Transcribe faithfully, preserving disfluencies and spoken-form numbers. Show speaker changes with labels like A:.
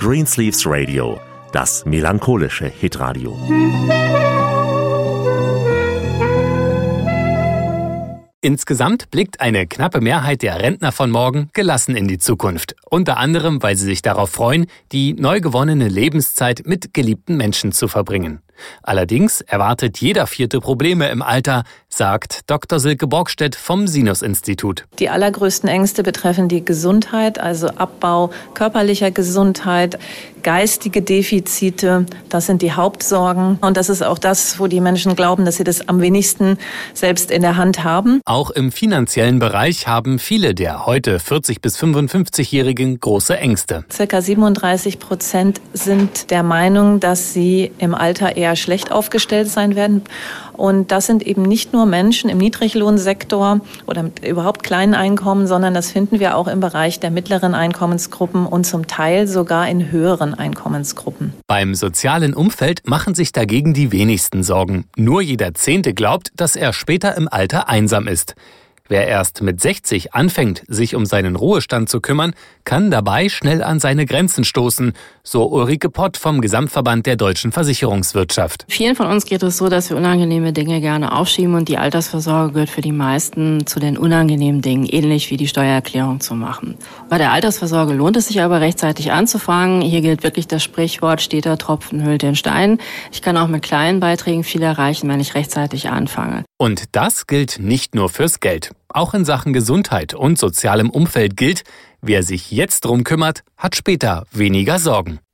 A: Greensleeves Radio, das melancholische Hitradio.
B: Insgesamt blickt eine knappe Mehrheit der Rentner von morgen gelassen in die Zukunft. Unter anderem, weil sie sich darauf freuen, die neu gewonnene Lebenszeit mit geliebten Menschen zu verbringen. Allerdings erwartet jeder Vierte Probleme im Alter, sagt Doktor Silke Borgstedt vom Sinus-Institut.
C: Die allergrößten Ängste betreffen die Gesundheit, also Abbau körperlicher Gesundheit, geistige Defizite. Das sind die Hauptsorgen. Und das ist auch das, wo die Menschen glauben, dass sie das am wenigsten selbst in der Hand haben.
B: Auch im finanziellen Bereich haben viele der heute vierzig- bis fünfundfünfzigjährigen große Ängste.
C: Circa siebenunddreißig Prozent sind der Meinung, dass sie im Alter eher schlecht aufgestellt sein werden. Und das sind eben nicht nur Menschen im Niedriglohnsektor oder mit überhaupt kleinen Einkommen, sondern das finden wir auch im Bereich der mittleren Einkommensgruppen und zum Teil sogar in höheren Einkommensgruppen.
B: Beim sozialen Umfeld machen sich dagegen die wenigsten Sorgen. Nur jeder Zehnte glaubt, dass er später im Alter einsam ist. Wer erst mit sechzig anfängt, sich um seinen Ruhestand zu kümmern, kann dabei schnell an seine Grenzen stoßen, so Ulrike Pott vom Gesamtverband der deutschen Versicherungswirtschaft.
D: Vielen von uns geht es so, dass wir unangenehme Dinge gerne aufschieben und die Altersvorsorge gehört für die meisten zu den unangenehmen Dingen, ähnlich wie die Steuererklärung zu machen. Bei der Altersvorsorge lohnt es sich aber rechtzeitig anzufangen. Hier gilt wirklich das Sprichwort, steter Tropfen höhlt den Stein. Ich kann auch mit kleinen Beiträgen viel erreichen, wenn ich rechtzeitig anfange.
B: Und das gilt nicht nur fürs Geld. Auch in Sachen Gesundheit und sozialem Umfeld gilt, wer sich jetzt drum kümmert, hat später weniger Sorgen.